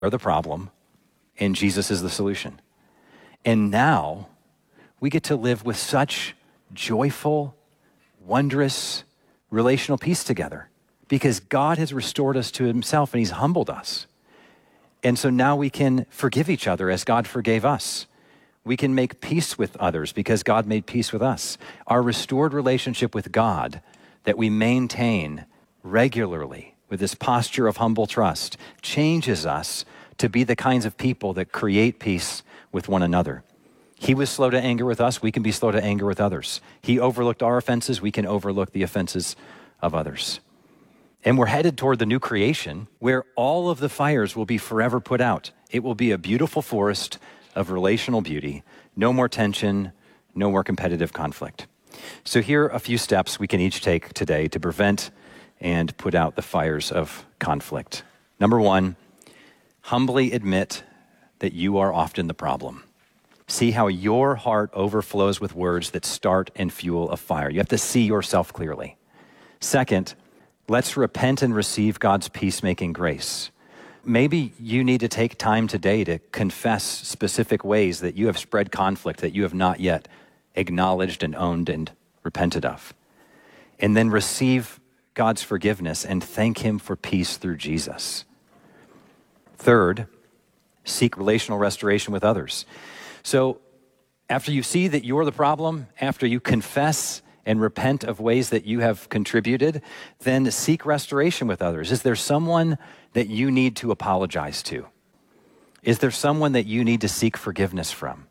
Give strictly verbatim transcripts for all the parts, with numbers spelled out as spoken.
are the problem, and Jesus is the solution. And now we get to live with such joyful, wondrous, relational peace together because God has restored us to himself and he's humbled us. And so now we can forgive each other as God forgave us. We can make peace with others because God made peace with us. Our restored relationship with God that we maintain regularly with this posture of humble trust changes us to be the kinds of people that create peace with one another. He was slow to anger with us. We can be slow to anger with others. He overlooked our offenses. We can overlook the offenses of others. And we're headed toward the new creation where all of the fires will be forever put out. It will be a beautiful forest of relational beauty. No more tension, no more competitive conflict. So here are a few steps we can each take today to prevent and put out the fires of conflict. Number one, humbly admit that you are often the problem. See how your heart overflows with words that start and fuel a fire. You have to see yourself clearly. Second, let's repent and receive God's peacemaking grace. Maybe you need to take time today to confess specific ways that you have spread conflict that you have not yet acknowledged and owned and repented of. And then receive God's forgiveness and thank him for peace through Jesus. Third, seek relational restoration with others. So after you see that you're the problem, after you confess and repent of ways that you have contributed, then seek restoration with others. Is there someone that you need to apologize to? Is there someone that you need to seek forgiveness from?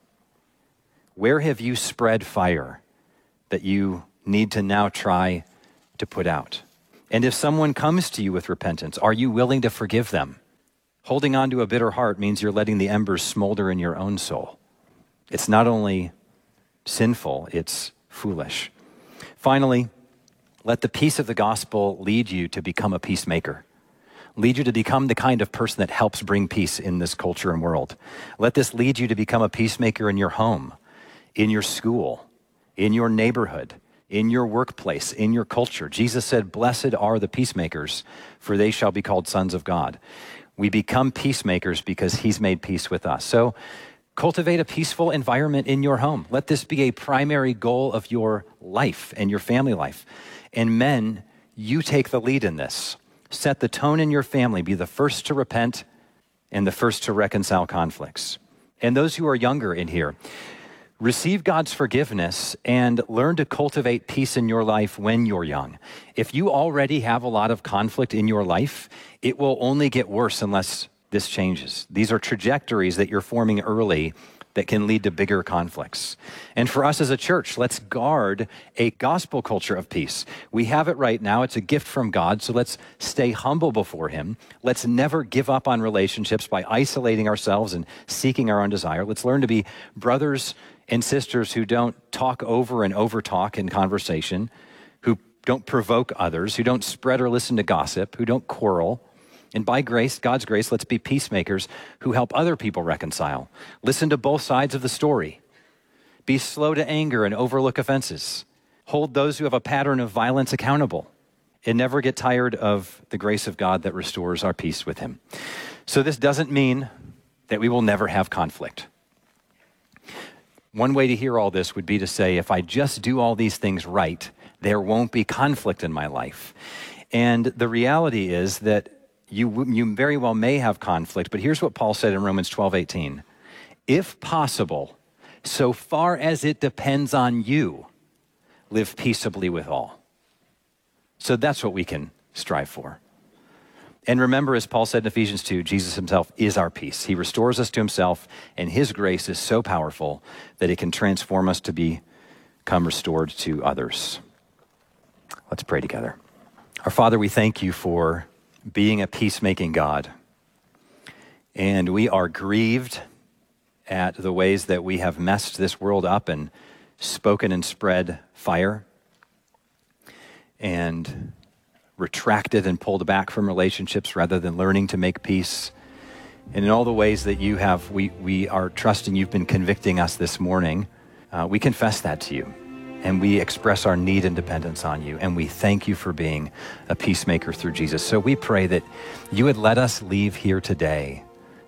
Where have you spread fire that you need to now try to put out? And if someone comes to you with repentance, are you willing to forgive them? Holding on to a bitter heart means you're letting the embers smolder in your own soul. It's not only sinful, it's foolish. Finally, let the peace of the gospel lead you to become a peacemaker. Lead you to become the kind of person that helps bring peace in this culture and world. Let this lead you to become a peacemaker in your home, in your school, in your neighborhood, in your workplace, in your culture. Jesus said, "Blessed are the peacemakers, for they shall be called sons of God." We become peacemakers because he's made peace with us. So cultivate a peaceful environment in your home. Let this be a primary goal of your life and your family life. And men, you take the lead in this. Set the tone in your family. Be the first to repent and the first to reconcile conflicts. And those who are younger in here, receive God's forgiveness and learn to cultivate peace in your life when you're young. If you already have a lot of conflict in your life, it will only get worse unless this changes. These are trajectories that you're forming early that can lead to bigger conflicts. And for us as a church, let's guard a gospel culture of peace. We have it right now. It's a gift from God, so let's stay humble before him. Let's never give up on relationships by isolating ourselves and seeking our own desire. Let's learn to be brothers and sisters who don't talk over and over talk in conversation, who don't provoke others, who don't spread or listen to gossip, who don't quarrel. And by grace, God's grace, let's be peacemakers who help other people reconcile. Listen to both sides of the story. Be slow to anger and overlook offenses. Hold those who have a pattern of violence accountable. And never get tired of the grace of God that restores our peace with him. So this doesn't mean that we will never have conflict. One way to hear all this would be to say, if I just do all these things right, there won't be conflict in my life. And the reality is that you, you very well may have conflict, but here's what Paul said in Romans twelve eighteen. If possible, so far as it depends on you, live peaceably with all. So that's what we can strive for. And remember, as Paul said in Ephesians two, Jesus himself is our peace. He restores us to himself, and his grace is so powerful that it can transform us to become restored to others. Let's pray together. Our Father, we thank you for being a peacemaking God. And we are grieved at the ways that we have messed this world up and spoken and spread fire and retracted and pulled back from relationships rather than learning to make peace. And in all the ways that you have, we, we are trusting you've been convicting us this morning. Uh, we confess that to you. And we express our need and dependence on you. And we thank you for being a peacemaker through Jesus. So we pray that you would let us leave here today